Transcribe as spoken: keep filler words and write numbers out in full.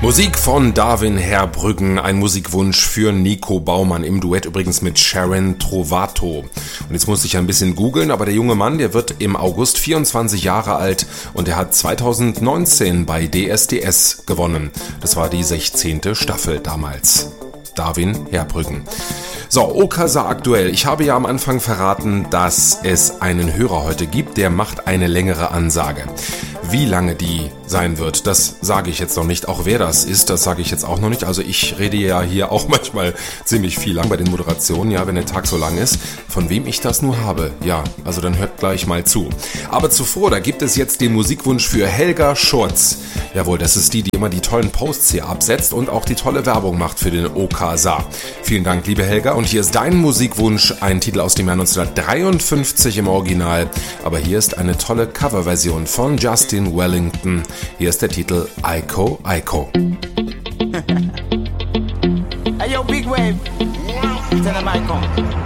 Musik von Darwin Herbrüggen, ein Musikwunsch für Nico Baumann, im Duett übrigens mit Sharon Trovato. Und jetzt musste ich ein bisschen googeln, aber der junge Mann, der wird im August vierundzwanzig Jahre alt und er hat zweitausendneunzehn bei D S D S gewonnen. Das war die sechzehnte Staffel damals. Darwin Herbrüggen. So, Okasa aktuell. Ich habe ja am Anfang verraten, dass es einen Hörer heute gibt, der macht eine längere Ansage. Wie lange die sein wird, das sage ich jetzt noch nicht. Auch wer das ist, das sage ich jetzt auch noch nicht. Also ich rede ja hier auch manchmal ziemlich viel lang bei den Moderationen, ja, wenn der Tag so lang ist. Von wem ich das nur habe, ja, also dann hört gleich mal zu. Aber zuvor, da gibt es jetzt den Musikwunsch für Helga Schurz. Jawohl, das ist die, die immer die tollen Posts hier absetzt und auch die tolle Werbung macht für den Okasa. Vielen Dank, liebe Helga. Und hier ist dein Musikwunsch, ein Titel aus dem Jahr neunzehnhundertdreiundfünfzig im Original. Aber hier ist eine tolle Coverversion von Justin Wellington. Hier ist der Titel Aiko Aiko. Hey yo, Big Wave. Tell them Aiko.